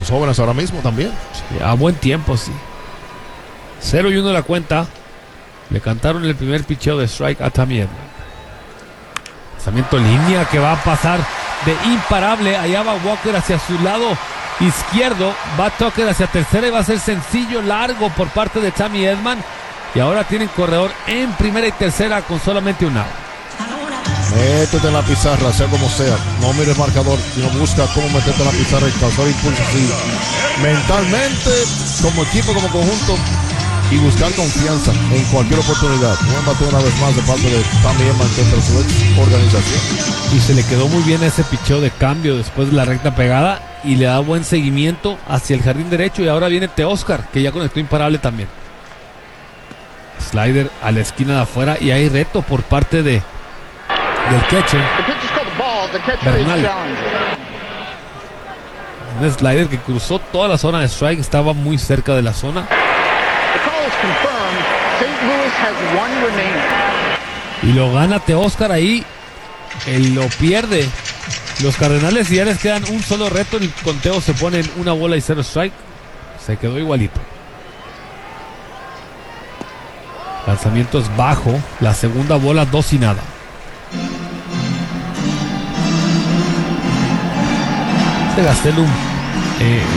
los jóvenes ahora mismo también. Sí, a buen tiempo, sí. 0-1 la cuenta. Le cantaron el primer picheo de strike a Tommy Edman. Lanzamiento línea que va a pasar de imparable. Allá va Walker hacia su lado izquierdo. Va Tucker hacia tercera y va a ser sencillo largo por parte de Tommy Edman. Y ahora tienen corredor en primera y tercera con solamente un out. Métete en la pizarra, sea como sea. No mires marcador, sino busca cómo meterte en la pizarra y causar impulso así. Mentalmente, como equipo, como conjunto, y buscar confianza en cualquier oportunidad. Buen bateo una vez más de parte de Tommy Edman contra su ex organización. Y se le quedó muy bien ese picheo de cambio después de la recta pegada y le da buen seguimiento hacia el jardín derecho. Y ahora viene Teóscar, que ya conectó imparable también. Slider a la esquina de afuera y hay reto por parte del catcher Bernal. Un slider que cruzó toda la zona de strike, estaba muy cerca de la zona. Y lo gana Teóscar ahí. Él lo pierde. Los Cardenales ya les quedan un solo reto. El conteo se pone en 1 bola y 0 strike. Se quedó igualito. Lanzamiento es bajo. La segunda bola 2 y nada. Este Gastelum